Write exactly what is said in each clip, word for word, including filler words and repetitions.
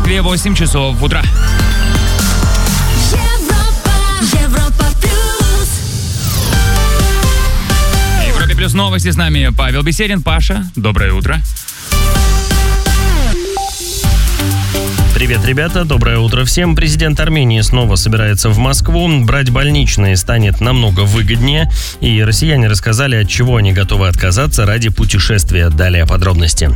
Москве восемь часов утра. Европе плюс новости, с нами Павел Беседин. Паша, доброе утро. Привет, ребята, доброе утро всем. Президент Армении снова собирается в Москву. Брать больничные станет намного выгоднее. И россияне рассказали, от чего они готовы отказаться ради путешествия. Далее подробности.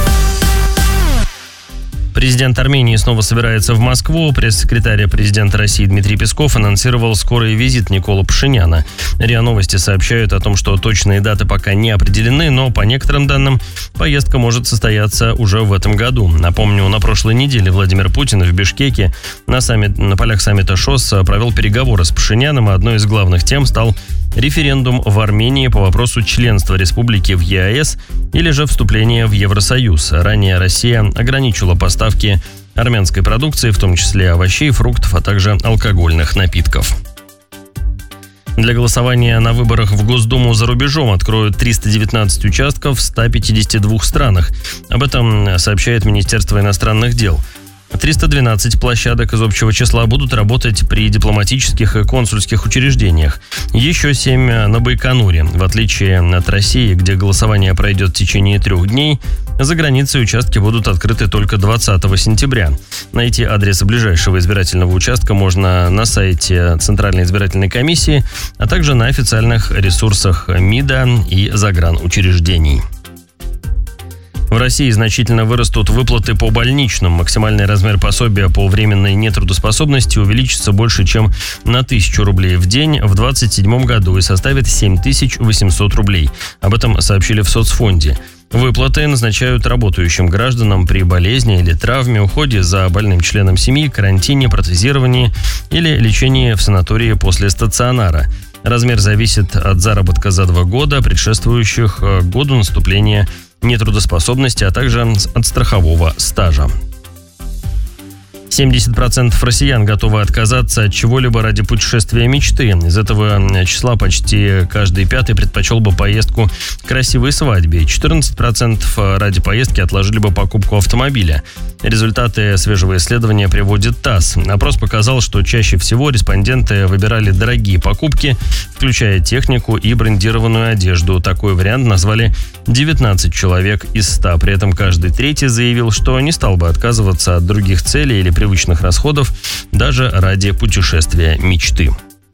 Президент Армении снова собирается в Москву. Пресс-секретарь президента России Дмитрий Песков анонсировал скорый визит Никола Пашиняна. РИА Новости сообщают о том, что точные даты пока не определены, но по некоторым данным поездка может состояться уже в этом году. Напомню, на прошлой неделе Владимир Путин в Бишкеке на, саммит, на полях саммита ШОС провел переговоры с Пашиняном, и одной из главных тем стал референдум в Армении по вопросу членства республики в ЕАЭС или же вступления в Евросоюз. Ранее Россия ограничила поставки армянской продукции, в том числе овощей, фруктов, а также алкогольных напитков. Для голосования на выборах в Госдуму за рубежом откроют триста девятнадцать участков в ста пятидесяти двух странах. Об этом сообщает Министерство иностранных дел. триста двенадцать площадок из общего числа будут работать при дипломатических и консульских учреждениях. Еще семь на Байконуре. В отличие от России, где голосование пройдет в течение трех дней, за границей участки будут открыты только двадцатого сентября. Найти адрес ближайшего избирательного участка можно на сайте Центральной избирательной комиссии, а также на официальных ресурсах МИДа и загранучреждений. В России значительно вырастут выплаты по больничным. Максимальный размер пособия по временной нетрудоспособности увеличится больше, чем на тысячу рублей в день в двадцать седьмом году и составит семь тысяч восемьсот рублей. Об этом сообщили в соцфонде. Выплаты назначают работающим гражданам при болезни или травме, уходе за больным членом семьи, карантине, протезировании или лечении в санатории после стационара. Размер зависит от заработка за два года, предшествующих году наступления нетрудоспособности, а также от страхового стажа. семьдесят процентов россиян готовы отказаться от чего-либо ради путешествия мечты. Из этого числа почти каждый пятый предпочел бы поездку к красивой свадьбе. четырнадцать процентов ради поездки отложили бы покупку автомобиля. Результаты свежего исследования приводит ТАСС. Опрос показал, что чаще всего респонденты выбирали дорогие покупки, включая технику и брендированную одежду. Такой вариант назвали девятнадцать человек из ста. При этом каждый третий заявил, что не стал бы отказываться от других целей или привычных расходов даже ради путешествия мечты.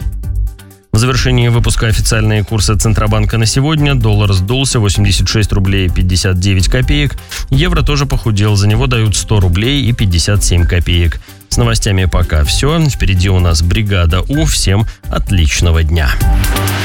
В завершении выпуска официальные курсы Центробанка на сегодня. Доллар сдулся восемьдесят шесть рублей пятьдесят девять копеек. Евро тоже похудел, за него дают сто рублей и пятьдесят семь копеек. С новостями пока все. Впереди у нас бригада У. Всем отличного дня.